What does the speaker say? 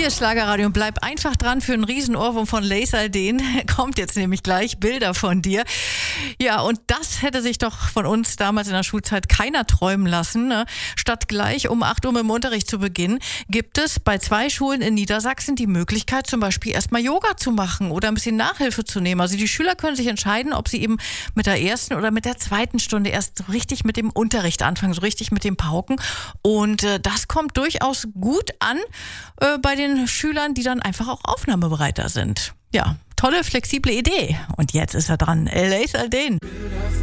Hier ist Schlagerradio und bleib einfach dran für einen Riesenohrwurm von Lace Aldén. Kommt jetzt nämlich gleich Bilder von dir. Ja, und das hätte sich doch von uns damals in der Schulzeit keiner träumen lassen. Ne? Statt gleich um 8 Uhr mit dem Unterricht zu beginnen, gibt es bei 2 Schulen in Niedersachsen die Möglichkeit, zum Beispiel erstmal Yoga zu machen oder ein bisschen Nachhilfe zu nehmen. Also die Schüler können sich entscheiden, ob sie eben mit der ersten oder mit der zweiten Stunde erst so richtig mit dem Unterricht anfangen, so richtig mit dem Pauken. Und das kommt durchaus gut an bei den Schülern, die dann einfach auch aufnahmebereiter sind. Ja, tolle, flexible Idee. Und jetzt ist er dran. Lace Aldén.